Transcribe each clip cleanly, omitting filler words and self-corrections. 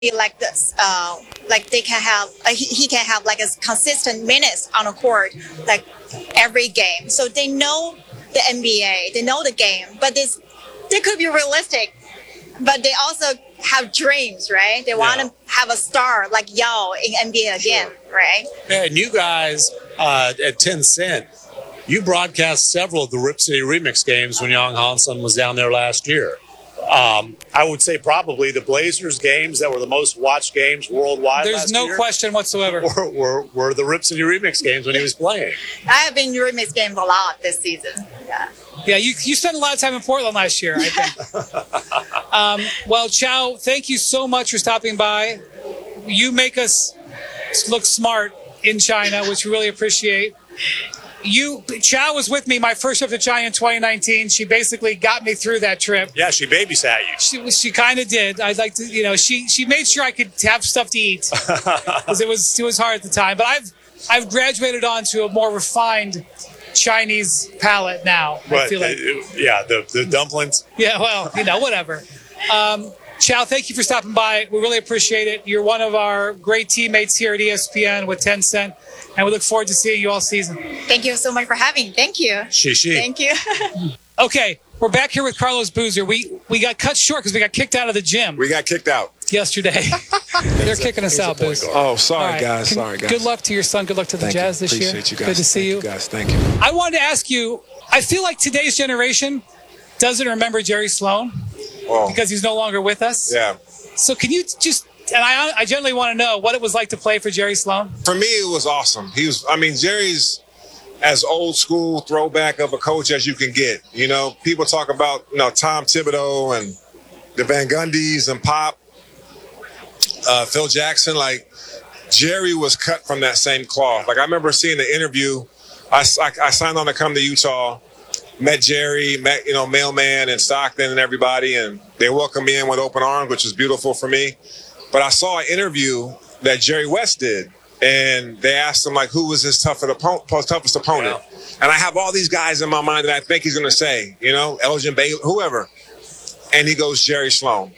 like this, like they can have, he can have like a consistent minutes on the court, like every game. So they know the NBA, they know the game, but they could be realistic, but they also have dreams, right? They want to have a star like Yao in NBA again, right? Yeah, and you guys at Tencent, you broadcast several of the Rip City Remix games when Young Hansen was down there last year. I would say probably the Blazers games that were the most watched games worldwide. There's no question whatsoever. Were the Rip City Remix games when he was playing. I have been in Remix games a lot this season. Yeah, you spent a lot of time in Portland last year, I think. Well, Chow, thank you so much for stopping by. You make us look smart in China, which we really appreciate. Chow was with me my first trip to China in 2019. She basically got me through that trip. Yeah, she babysat you. She kind of did. I'd like to, she made sure I could have stuff to eat because it was hard at the time. But I've graduated on to a more refined Chinese palate now. But, I feel like, the dumplings. Yeah, well, whatever. Chow, thank you for stopping by. We really appreciate it. You're one of our great teammates here at ESPN with Tencent, and we look forward to seeing you all season. Thank you so much for having me. Thank you. Thank you. Okay, we're back here with Carlos Boozer. We got cut short because we got kicked out of the gym. We got kicked out yesterday. They're kicking us out, Boozer. Oh, sorry, guys. Sorry, guys. Good luck to your son. Good luck to the Jazz this year. Appreciate you guys. Good to see you. Guys, thank you. I wanted to ask you, I feel like today's generation doesn't remember Jerry Sloan because he's no longer with us. Yeah. So can you just, and I generally want to know what it was like to play for Jerry Sloan? For me, it was awesome. Jerry's as old school throwback of a coach as you can get. People talk about, Tom Thibodeau and the Van Gundys and Pop, Phil Jackson. Like, Jerry was cut from that same cloth. Like, I remember seeing the interview. I signed on to come to Utah, met Jerry, met, Mailman and Stockton and everybody, and they welcomed me in with open arms, which was beautiful for me. But I saw an interview that Jerry West did, and they asked him, like, who was his toughest opponent? Yeah. And I have all these guys in my mind that I think he's going to say, Elgin Baylor, whoever. And he goes, Jerry Sloan.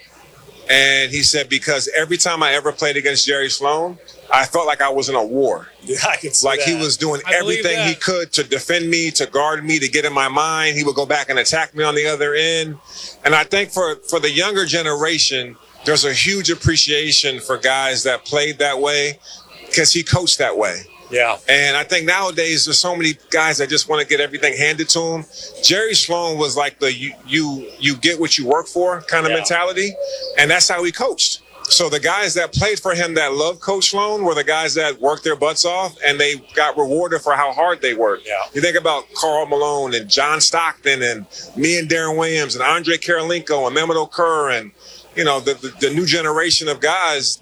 And he said, because every time I ever played against Jerry Sloan, I felt like I was in a war. Yeah, I can see like that. He was doing everything he could to defend me, to guard me, to get in my mind. He would go back and attack me on the other end. And I think for the younger generation, there's a huge appreciation for guys that played that way because he coached that way. Yeah. And I think nowadays there's so many guys that just want to get everything handed to them. Jerry Sloan was like the you get what you work for kind of mentality. And that's how he coached. So the guys that played for him that loved Coach Sloan were the guys that worked their butts off, and they got rewarded for how hard they worked. Yeah. You think about Karl Malone and John Stockton and me and Darren Williams and Andre Karolinko and Mehmet Okur and, the new generation of guys,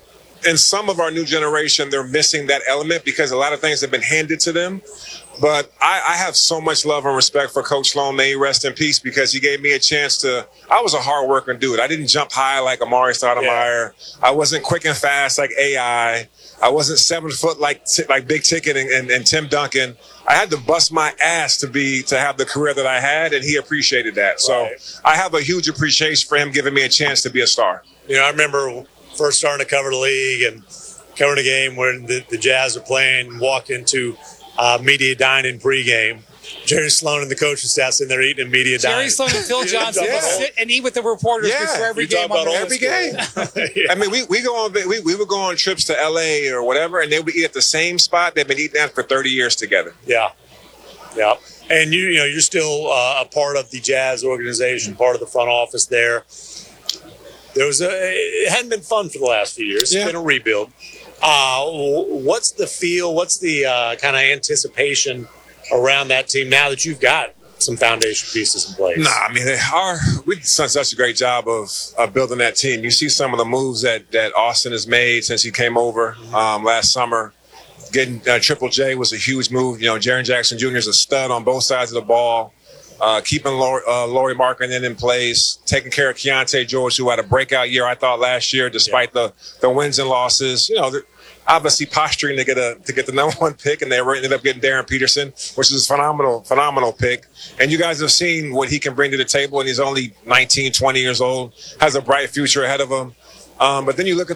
in some of our new generation, they're missing that element because a lot of things have been handed to them. But I have so much love and respect for Coach Sloan. May he rest in peace, because he gave me a chance I was a hard working dude. I didn't jump high like Amari Stoudemire. Yeah. I wasn't quick and fast like AI. I wasn't 7 foot like Big Ticket and Tim Duncan. I had to bust my ass to have the career that I had, and he appreciated that. So I have a huge appreciation for him giving me a chance to be a star. I remember first starting to cover the league and covering a game when the Jazz are playing, walked into media dining pregame. Jerry Sloan and the coaching staff sitting there eating media dining. Jerry Sloan and Phil Johnson would sit and eat with the reporters before every game. Every game. I mean, we would go on trips to LA or whatever, and they would eat at the same spot. They've been eating at for 30 years together. Yeah. Yeah. And you're still a part of the Jazz organization, part of the front office there. It hadn't been fun for the last few years. It's been a rebuild. What's the feel? What's the kind of anticipation around that team now that you've got some foundation pieces in place? I mean, we've done such a great job of building that team. You see some of the moves that Austin has made since he came over last summer. Getting Triple J was a huge move. Jaren Jackson Jr. is a stud on both sides of the ball. Keeping Lauri Markkanen in place, taking care of Keontae George, who had a breakout year, I thought, last year, despite the wins and losses. Obviously posturing to get the number 1 pick, and they ended up getting Darren Peterson, which is a phenomenal pick. And you guys have seen what he can bring to the table, and he's only 19, 20 years old, has a bright future ahead of him. But then you look at